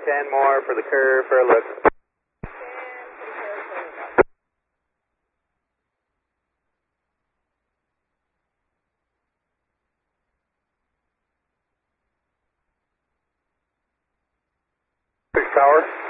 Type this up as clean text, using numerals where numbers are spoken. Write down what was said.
10 more for the curve for a look. Tower.